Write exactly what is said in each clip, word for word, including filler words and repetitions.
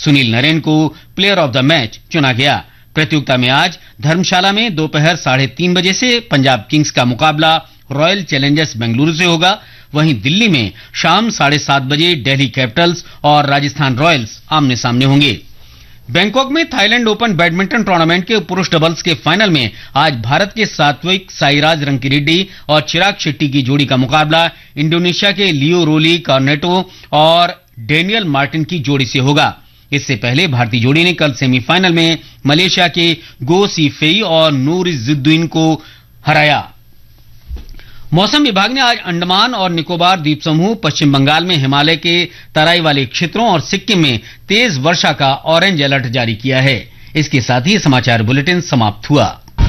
सुनील नरेन को player of the match चुना गया। प्रतियोगिता में आज धर्मशाला में दोपहर साढ़े तीन बजे से पंजाब किंग्स का मुकाबला रॉयल चैलेंजर्स बेंगलुरु से होगा। वहीं दिल्ली में शाम साढ़े सात बजे दिल्ली कैपिटल्स और राजस्थान रॉयल्स आमने सामने होंगे। बैंकॉक में थाईलैंड ओपन बैडमिंटन टूर्नामेंट के पुरुष डबल्स के फाइनल में आज भारत के सात्विक साईराज रंकीरेड्डी और चिराग शेट्टी की जोड़ी का मुकाबला इंडोनेशिया के लियो रोली कार्नेटो और डेनियल मार्टिन की जोड़ी से होगा। इससे पहले भारतीय जोड़ी ने कल सेमीफाइनल में मलेशिया के गो सी फेई और नूर इज्जुद्दीन को हराया। मौसम विभाग ने आज अंडमान और निकोबार द्वीप समूह, पश्चिम बंगाल में हिमालय के तराई वाले क्षेत्रों और सिक्किम में तेज वर्षा का ऑरेंज अलर्ट जारी किया है। इसके साथ ही समाचार बुलेटिन समाप्त हुआ।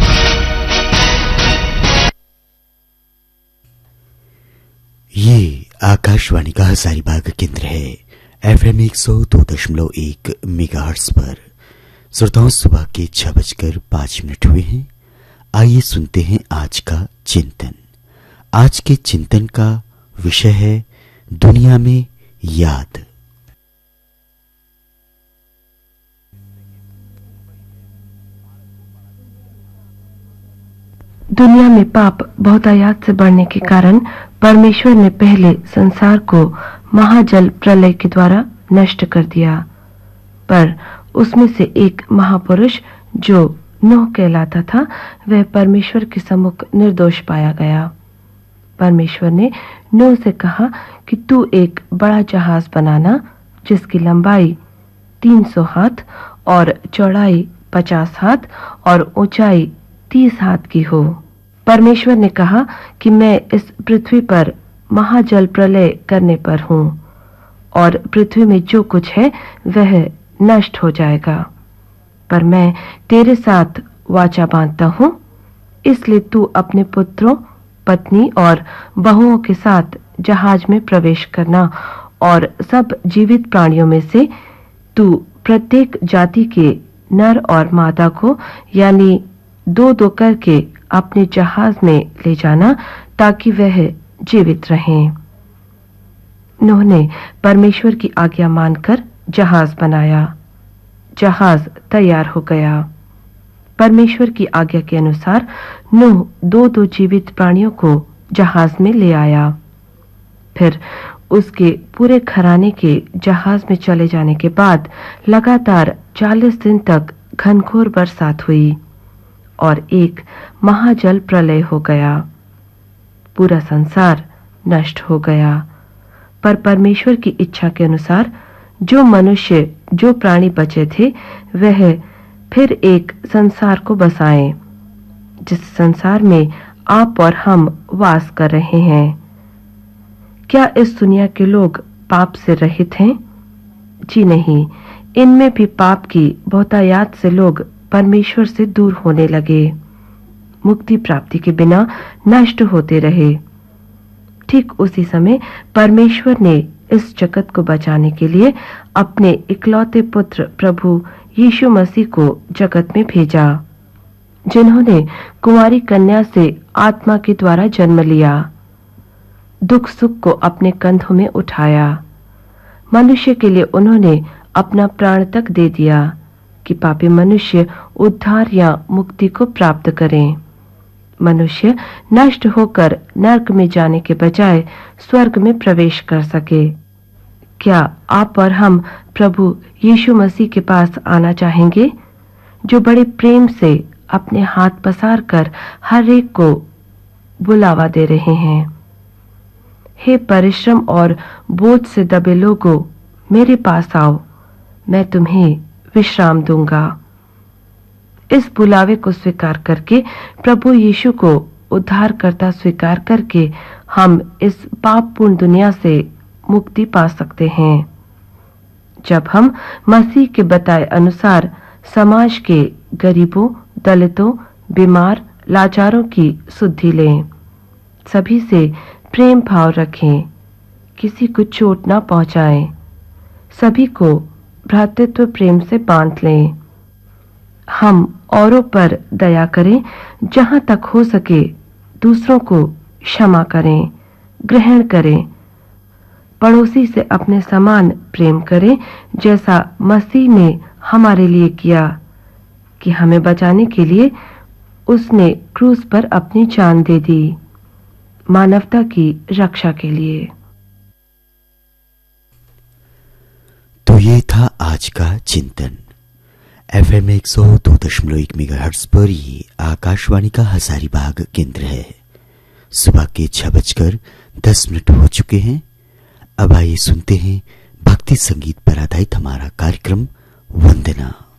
ये आकाशवाणी का हजारीबाग केंद्र है, एफएम एक सौ दो दशमलव एक मेगाहर्ट्ज पर। श्रोताओं, सुबह के छह बजकर पांच मिनट हुए हैं। आइए सुनते हैं आज का चिंतन। आज के चिंतन का विषय है दुनिया में याद। दुनिया में पाप बहुतायात से बढ़ने के कारण परमेश्वर ने पहले संसार को महाजल प्रलय के द्वारा नष्ट कर दिया, पर उसमें से एक महापुरुष जो नूह कहलाता था, वह परमेश्वर के सम्मुख निर्दोष पाया गया। परमेश्वर ने नूह से कहा कि तू एक बड़ा जहाज बनाना जिसकी लंबाई तीन सौ हाथ और चौड़ाई पचास हाथ और ऊंचाई तीस हाथ की हो। परमेश्वर ने कहा कि मैं इस पृथ्वी पर महाजल प्रलय करने पर हूँ और पृथ्वी में जो कुछ है वह नष्ट हो जाएगा, पर मैं तेरे साथ वाचा बांधता हूँ, इसलिए तू अपने पुत्रों, पत्नी और बहुओं के साथ जहाज में प्रवेश करना और सब जीवित प्राणियों में से तू प्रत्येक जाति के नर और मादा को यानी दो दो करके अपने जहाज में ले जाना ताकि वह जीवित रहें। नूह ने परमेश्वर की आज्ञा मानकर जहाज बनाया। जहाज तैयार हो गया। परमेश्वर की आज्ञा के अनुसार नूह दो दो जीवित प्राणियों को जहाज में ले आया। फिर उसके पूरे घराने के जहाज में चले जाने के बाद लगातार चालीस दिन तक घनघोर बरसात हुई और एक महाजल प्रलय हो गया। पूरा संसार नष्ट हो गया, पर परमेश्वर की इच्छा के अनुसार जो मनुष्य, जो प्राणी बचे थे, वह फिर एक संसार को बसाएं, जिस संसार में आप और हम वास कर रहे हैं। क्या इस दुनिया के लोग पाप से रहित हैं? जी नहीं, इनमें भी पाप की बहुतायात से लोग परमेश्वर से दूर होने लगे, मुक्ति प्राप्ति के बिना नष्ट होते रहे। ठीक उसी समय परमेश्वर ने इस जगत को बचाने के लिए अपने इकलौते पुत्र प्रभु यीशु मसीह को जगत में भेजा, जिन्होंने कुंवारी कन्या से आत्मा के द्वारा जन्म लिया, दुख सुख को अपने कंधों में उठाया। मनुष्य के लिए उन्होंने अपना प्राण तक दे दिया कि पापी मनुष्य उद्धार या मुक्ति को प्राप्त करें। मनुष्य नष्ट होकर नरक में जाने के बजाय स्वर्ग में प्रवेश कर सके। क्या आप और हम प्रभु यीशु मसीह के पास आना चाहेंगे, जो बड़े प्रेम से अपने हाथ पसार कर हर एक को बुलावा दे रहे हैं? हे परिश्रम और बोझ से दबे लोगों, मेरे पास आओ, मैं तुम्हें विश्राम दूंगा। इस बुलावे को स्वीकार करके, प्रभु यीशु को उद्धारकर्ता स्वीकार करके, हम इस पापपूर्ण दुनिया से मुक्ति पा सकते हैं। जब हम मसीह के बताए अनुसार समाज के गरीबों, दलितों, बीमार, लाचारों की सुधि लें, सभी से प्रेम भाव रखें, किसी को चोट न पहुंचाएं, सभी को भ्रातृत्व प्रेम से बांध लें। हम औरों पर दया करें, जहां तक हो सके दूसरों को क्षमा करें, ग्रहण करें, पड़ोसी से अपने समान प्रेम करें, जैसा मसीह ने हमारे लिए किया कि हमें बचाने के लिए उसने क्रूस पर अपनी जान दे दी, मानवता की रक्षा के लिए। तो ये था आज का चिंतन। एफएम एक सौ दो दशमलव एक मेगाहर्ट्ज पर ये आकाशवाणी का हजारीबाग केंद्र है। सुबह के छह बजकर दस मिनट हो चुके हैं। अब आइए सुनते हैं भक्ति संगीत पर आधारित हमारा कार्यक्रम वंदना।